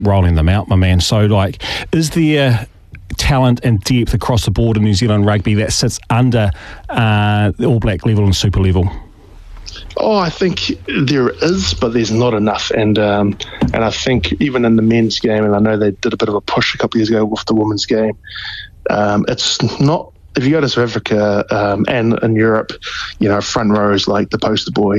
rolling them out, my man. So, like, is there talent and depth across the board in New Zealand rugby that sits under the All Black level and super level? Oh, I think there is, but there's not enough. And I think even in the men's game, and I know they did a bit of a push a couple of years ago with the women's game, it's not. If you go to South Africa and in Europe, front row is like the poster boy.